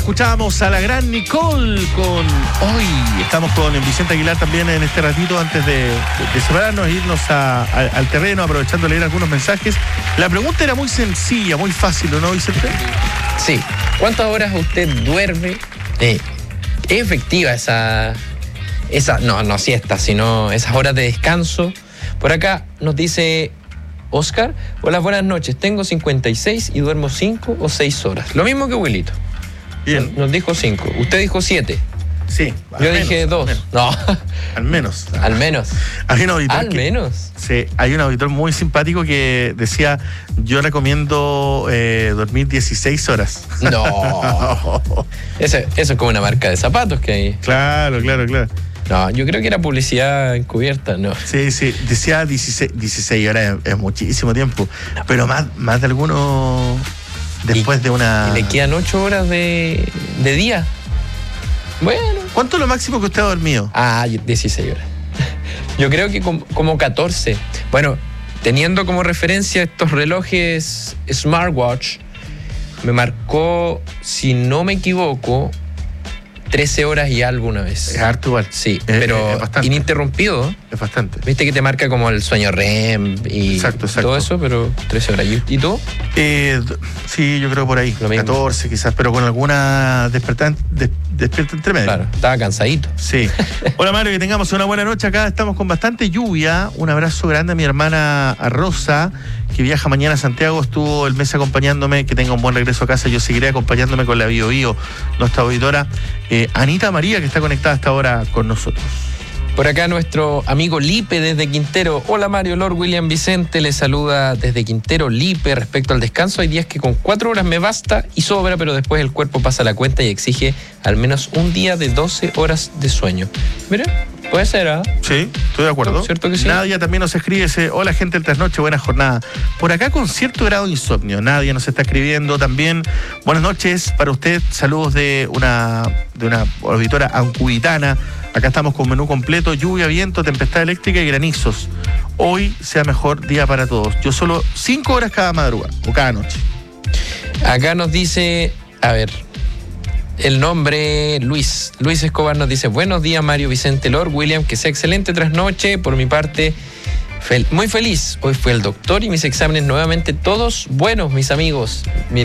Escuchábamos a la gran Nicole con Hoy. Estamos con Vicente Aguilar también en este ratito antes de separarnos e irnos al terreno, aprovechando de leer algunos mensajes. La pregunta era muy sencilla, muy fácil, ¿no, Vicente? Sí. ¿Cuántas horas usted duerme? ¿Es efectiva no siesta, sino esas horas de descanso? Por acá nos dice Oscar: hola, buenas noches, tengo 56 y duermo 5 o 6 horas. Lo mismo que Wilito. Bien. Nos dijo 5. Usted dijo 7. Sí. Yo dije 2. No. Al menos. Al menos. Hay un auditor Al menos. Sí, hay un auditor muy simpático que decía: yo recomiendo dormir 16 horas. No. Eso es como una marca de zapatos que hay. Claro. No, yo creo que era publicidad encubierta, ¿no? Sí, decía 16 horas, es muchísimo tiempo, pero más de alguno después de una... Y le quedan 8 horas de día. Bueno. ¿Cuánto es lo máximo que usted ha dormido? 16 horas. Yo creo que como 14. Bueno, teniendo como referencia estos relojes smartwatch, me marcó, si no me equivoco, 13 horas y algo una vez. Es harto igual. Sí, pero ininterrumpido. Es bastante. Viste que te marca como el sueño REM y exacto. todo eso, pero 13 horas. ¿Y tú? Sí, yo creo por ahí. 14 quizás, pero con alguna despierta entre medio. Claro, estaba cansadito. Sí. Hola Mario, que tengamos una buena noche. Acá estamos con bastante lluvia. Un abrazo grande a mi hermana Rosa, que viaja mañana a Santiago. Estuvo el mes acompañándome. Que tenga un buen regreso a casa. Yo seguiré acompañándome con la Bio Bio, nuestra auditora Anita María, que está conectada hasta ahora con nosotros. Por acá nuestro amigo Lipe desde Quintero. Hola Mario, Lord William Vicente, le saluda desde Quintero Lipe. Respecto al descanso, hay días que con 4 horas me basta y sobra, pero después el cuerpo pasa la cuenta y exige al menos un día de 12 horas de sueño. Mira, puede ser, ¿ah? Sí, estoy de acuerdo. ¿Cierto que sí? Nadia también nos escribe, hola gente del Trasnoche, buena jornada. Por acá con cierto grado de insomnio. Nadia nos está escribiendo también. Buenas noches para usted, saludos de una auditora ancubitana. Acá estamos con menú completo: lluvia, viento, tempestad eléctrica y granizos. Hoy sea mejor día para todos. Yo solo 5 horas cada madrugada o cada noche. Acá nos dice, a ver, el nombre Luis Escobar nos dice: buenos días Mario, Vicente, Lord William, que sea excelente trasnoche. Por mi parte, muy feliz. Hoy fue el doctor y mis exámenes nuevamente todos buenos, mis amigos.